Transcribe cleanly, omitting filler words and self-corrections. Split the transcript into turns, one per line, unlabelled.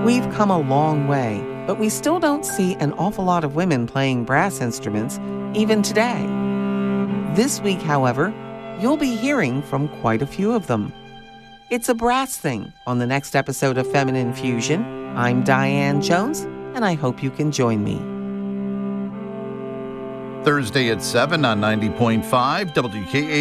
We've come a long way, but we still don't see an awful lot of women playing brass instruments, even today. This week, however, you'll be hearing from quite a few of them. It's a brass thing on the next episode of Feminine Fusion. I'm Diane Jones, and I hope you can join me.
Thursday at 7 on 90.5 WKA.